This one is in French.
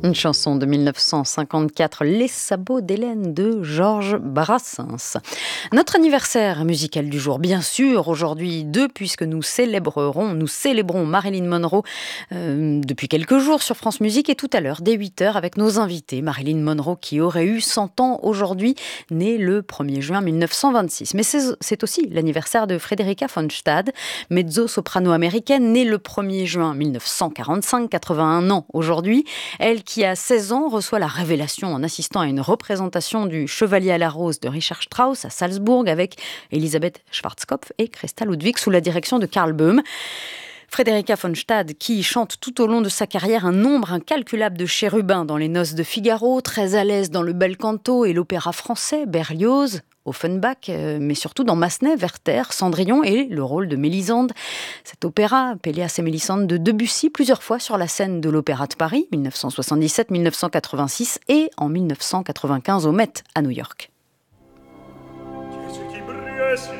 Une chanson de 1954, Les sabots d'Hélène de Georges Brassens. Notre anniversaire musical du jour, bien sûr, aujourd'hui 2, puisque nous célébrons Marilyn Monroe depuis quelques jours sur France Musique et tout à l'heure, dès 8h, avec nos invités. Marilyn Monroe qui aurait eu 100 ans aujourd'hui, née le 1er juin 1926. Mais c'est aussi l'anniversaire de Frederica von Stade, mezzo-soprano américaine, née le 1er juin 1945, 81 ans aujourd'hui. Elle qui a 16 ans reçoit la révélation en assistant à une représentation du Chevalier à la Rose de Richard Strauss à Salzbourg avec Elisabeth Schwarzkopf et Christa Ludwig sous la direction de Karl Böhm. Frederica von Stade qui chante tout au long de sa carrière un nombre incalculable de chérubins dans les Noces de Figaro, très à l'aise dans le bel canto et l'opéra français, Berlioz, Offenbach, mais surtout dans Massenet, Werther, Cendrillon et le rôle de Mélisande. Cet opéra, Péléas et Mélisande de Debussy, plusieurs fois sur la scène de l'Opéra de Paris, 1977, 1986 et en 1995 au Met à New York.